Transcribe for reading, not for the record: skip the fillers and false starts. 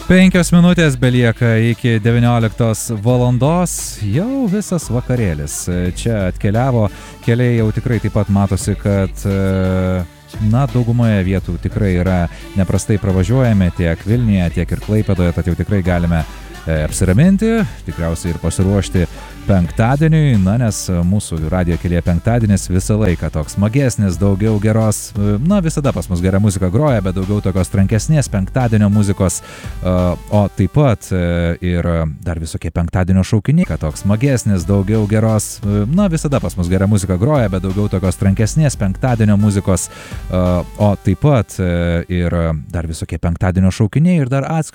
5 minutės belieka iki 19 valandos, jau visas vakarėlis čia atkeliavo, keliai jau tikrai taip pat matosi, kad daugumoje vietų tikrai yra neprastai pravažiuojami tiek Vilniuje, tiek ir Klaipėdoje, tad jau tikrai galime apsiraminti, tikriausiai ir pasiruošti penktadieniui, nes mūsų radijo kelyje penktadienis visą laiką toks smagesnis, daugiau geros, visada pas mus gera muzika groja, bet daugiau tokios trankesnės penktadienio muzikos, o taip pat ir dar visokie penktadienio šaukiniai, kad toks smagesnis, daugiau geros, visada pas mus gera muzika groja, bet daugiau tokios trankesnės penktadienio muzikos, o taip pat ir dar visokie penktadienio šaukiniai ir dar atskiros